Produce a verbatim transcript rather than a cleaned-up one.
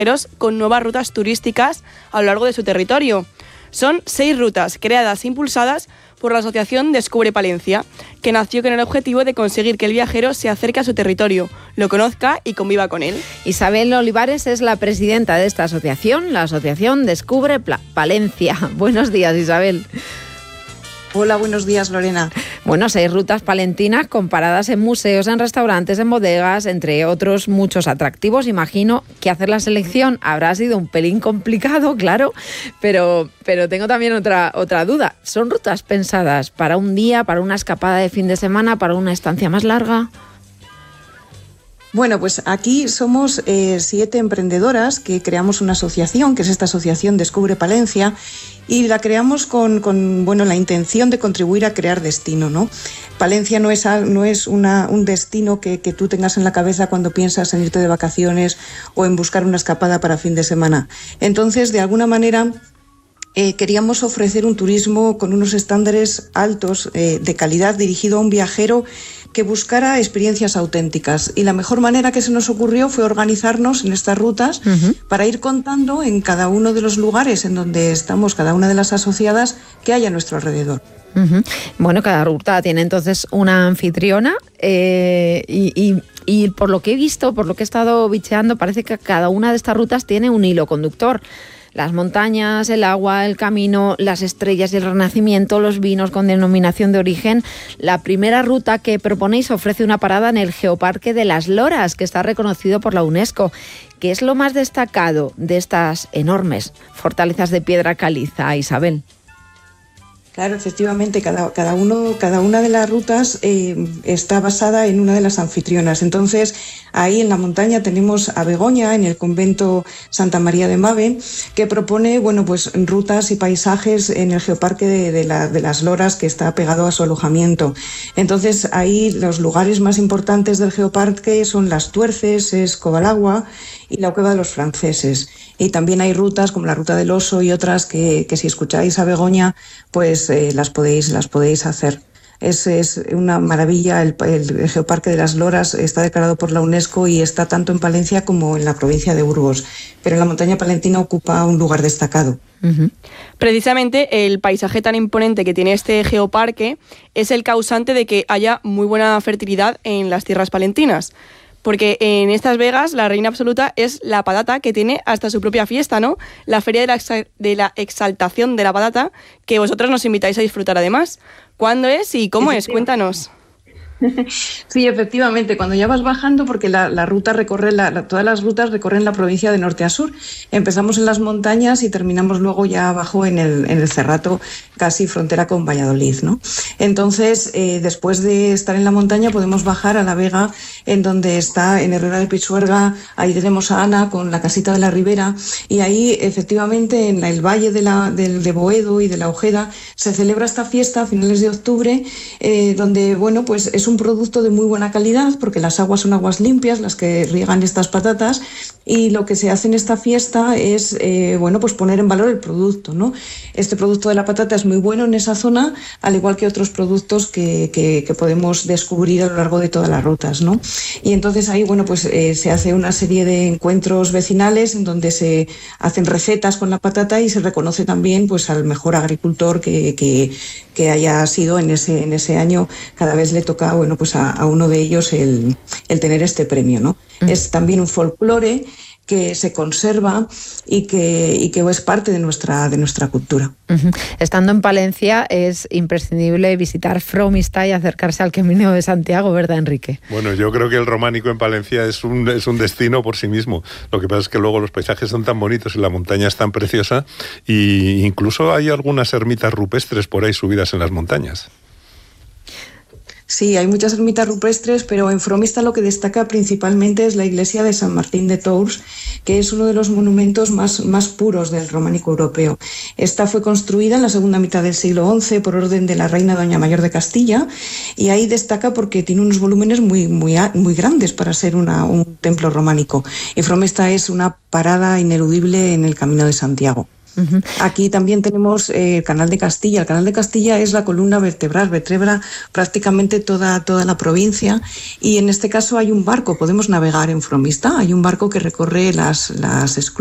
con nuevas rutas turísticas a lo largo de su territorio. Son seis rutas creadas e impulsadas por la asociación Descubre Palencia, que nació con el objetivo de conseguir que el viajero se acerque a su territorio, lo conozca y conviva con él. Isabel Olivares es la presidenta de esta asociación, la asociación Descubre Palencia. Buenos días, Isabel. Hola, buenos días, Lorena. Bueno, seis rutas palentinas comparadas en museos, en restaurantes, en bodegas, entre otros muchos atractivos. Imagino que hacer la selección habrá sido un pelín complicado, claro, pero, pero tengo también otra, otra duda. ¿Son rutas pensadas para un día, para una escapada de fin de semana, para una estancia más larga? Bueno, pues aquí somos eh, siete emprendedoras que creamos una asociación, que es esta asociación Descubre Palencia, y la creamos con, con bueno, la intención de contribuir a crear destino, ¿no? Palencia no es, no es una, un destino que, que tú tengas en la cabeza cuando piensas en irte de vacaciones o en buscar una escapada para fin de semana. Entonces, de alguna manera, Eh, queríamos ofrecer un turismo con unos estándares altos eh, de calidad dirigido a un viajero que buscara experiencias auténticas. Y la mejor manera que se nos ocurrió fue organizarnos en estas rutas uh-huh. para ir contando en cada uno de los lugares en donde estamos, cada una de las asociadas, que hay a nuestro alrededor. Uh-huh. Bueno, cada ruta tiene entonces una anfitriona eh, y, y, y por lo que he visto, por lo que he estado bicheando, parece que cada una de estas rutas tiene un hilo conductor. Las montañas, el agua, el camino, las estrellas y el renacimiento, los vinos con denominación de origen. La primera ruta que proponéis ofrece una parada en el Geoparque de las Loras, que está reconocido por la UNESCO. ¿Qué es lo más destacado de estas enormes fortalezas de piedra caliza, Isabel? Claro, efectivamente, cada, cada, uno, cada una de las rutas eh, está basada en una de las anfitrionas. Entonces, ahí en la montaña tenemos a Begoña, en el convento Santa María de Mave, que propone bueno, pues, rutas y paisajes en el Geoparque de, de, la, de las Loras, que está pegado a su alojamiento. Entonces, ahí los lugares más importantes del Geoparque son Las Tuerces, es Cobalagua y la Cueva de los Franceses. Y también hay rutas como la Ruta del Oso y otras que, que si escucháis a Begoña, pues eh, las podéis, las podéis hacer. Es, es una maravilla, el, el Geoparque de las Loras está declarado por la UNESCO y está tanto en Palencia como en la provincia de Burgos, pero la montaña palentina ocupa un lugar destacado. Uh-huh. Precisamente el paisaje tan imponente que tiene este geoparque es el causante de que haya muy buena fertilidad en las tierras palentinas. Porque en estas Vegas la reina absoluta es la patata, que tiene hasta su propia fiesta, ¿no? La Feria de la, exa- de la Exaltación de la Patata, que vosotros nos invitáis a disfrutar además. ¿Cuándo es y cómo es? Cuéntanos. Sí, efectivamente, cuando ya vas bajando, porque la, la ruta recorre, la, la, todas las rutas recorren la provincia de norte a sur. Empezamos en las montañas y terminamos luego ya abajo en el, en el Cerrato, casi frontera con Valladolid, ¿no? Entonces, eh, después de estar en la montaña, podemos bajar a la Vega, en donde está en Herrera de Pisuerga. Ahí tenemos a Ana con la casita de la Ribera, y ahí, efectivamente, en la, el valle de, la, de, de Boedo y de la Ojeda, se celebra esta fiesta a finales de octubre, eh, donde, bueno, pues es un un producto de muy buena calidad, porque las aguas son aguas limpias las que riegan estas patatas, y lo que se hace en esta fiesta es eh, bueno, pues poner en valor el producto, ¿no? Este producto de la patata es muy bueno en esa zona, al igual que otros productos que, que, que podemos descubrir a lo largo de todas las rutas, ¿no? Y entonces ahí bueno, pues eh, se hace una serie de encuentros vecinales en donde se hacen recetas con la patata y se reconoce también pues al mejor agricultor que, que, que haya sido en ese, en ese año. Cada vez le toca bueno, pues a, a uno de ellos el, el tener este premio, ¿no? Mm. Es también un folclore que se conserva y que, y que es parte de nuestra, de nuestra cultura. Uh-huh. Estando en Palencia es imprescindible visitar Fromista y acercarse al Camino de Santiago, ¿verdad, Enrique? Bueno, yo creo que el románico en Palencia es un, es un destino por sí mismo. Lo que pasa es que luego los paisajes son tan bonitos y la montaña es tan preciosa, y incluso hay algunas ermitas rupestres por ahí subidas en las montañas. Sí, hay muchas ermitas rupestres, pero en Fromista lo que destaca principalmente es la iglesia de San Martín de Tours, que es uno de los monumentos más, más puros del románico europeo. Esta fue construida en la segunda mitad del siglo once por orden de la reina Doña Mayor de Castilla, y ahí destaca porque tiene unos volúmenes muy, muy, muy grandes para ser una, un templo románico. Y Fromista es una parada ineludible en el Camino de Santiago. Uh-huh. Aquí también tenemos eh, el Canal de Castilla. El Canal de Castilla es la columna vertebral, vertebra prácticamente toda, toda la provincia, y en este caso hay un barco, podemos navegar en Fromista, hay un barco que recorre las, las